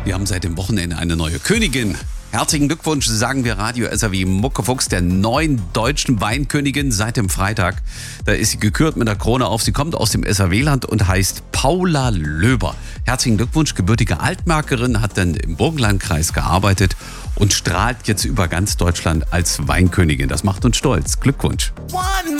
Wir haben seit dem Wochenende eine neue Königin. Herzlichen Glückwunsch, sagen wir Radio SAW Muckefuchs, der neuen deutschen Weinkönigin seit dem Freitag. Da ist sie gekürt mit der Krone auf. Sie kommt aus dem SAW-Land und heißt Paula Löber. Herzlichen Glückwunsch, gebürtige Altmarkerin, hat dann im Burgenlandkreis gearbeitet und strahlt jetzt über ganz Deutschland als Weinkönigin. Das macht uns stolz. Glückwunsch.